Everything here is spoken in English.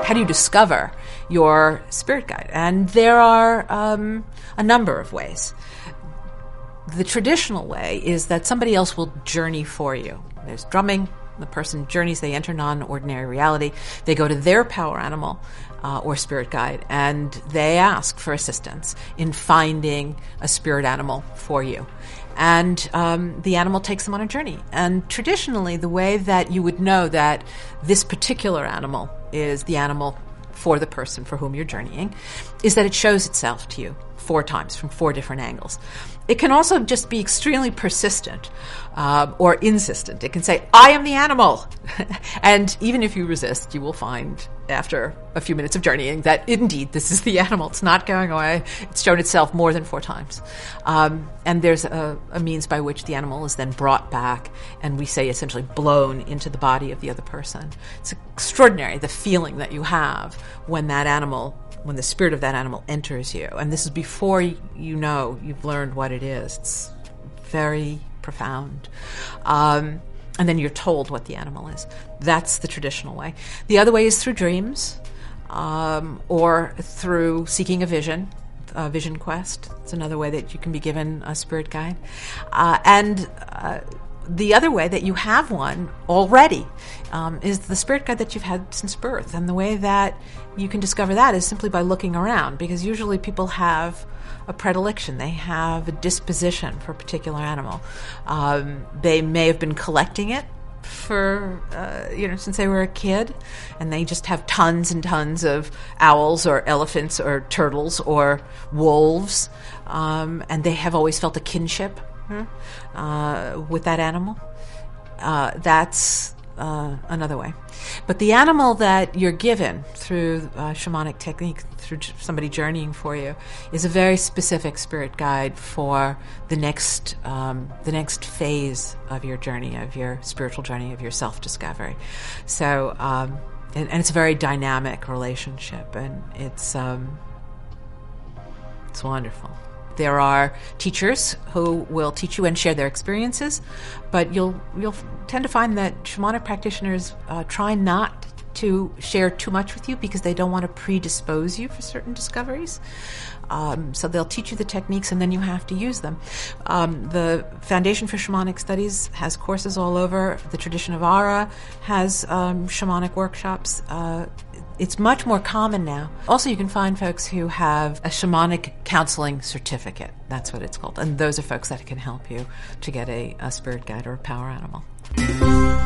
How do you discover your spirit guide? And there are a number of ways. The traditional way is that somebody else will journey for you. There's drumming. The person journeys, they enter non-ordinary reality. They go to their power animal or spirit guide, and they ask for assistance in finding a spirit animal for you. And the animal takes them on a journey. And traditionally, the way that you would know that this particular animal is the animal for the person for whom you're journeying is that it shows itself to you 4 times from 4 different angles. It can also just be extremely persistent or insistent. It can say, I am the animal. And even if you resist, you will find after a few minutes of journeying that indeed this is the animal. It's not going away. It's shown itself more than 4 times. And there's a means by which the animal is then brought back and we say essentially blown into the body of the other person. It's extraordinary, the feeling that you have when the spirit of that animal enters you. And this is before you know you've learned what it is. It's very profound. And then you're told what the animal is. That's the traditional way. The other way is through dreams or through seeking a vision quest. It's another way that you can be given a spirit guide. And the other way that you have one already is the spirit guide that you've had since birth. And the way that you can discover that is simply by looking around, because usually people have a predilection. They have a disposition for a particular animal. They may have been collecting it for, since they were a kid, and they just have tons and tons of owls or elephants or turtles or wolves, and they have always felt a kinship with that animal. That's another way. But the animal that you're given through shamanic technique, through somebody journeying for you, is a very specific spirit guide for the next phase of your journey, of your spiritual journey, of your self-discovery. So, and it's a very dynamic relationship, and it's wonderful. There are teachers who will teach you and share their experiences, but you'll tend to find that shamanic practitioners try not to share too much with you because they don't want to predispose you for certain discoveries. So they'll teach you the techniques and then you have to use them. The Foundation for Shamanic Studies has courses all over. The tradition of Ara has shamanic workshops. It's much more common now. Also, you can find folks who have a shamanic counseling certificate. That's what it's called. And those are folks that can help you to get a spirit guide or a power animal.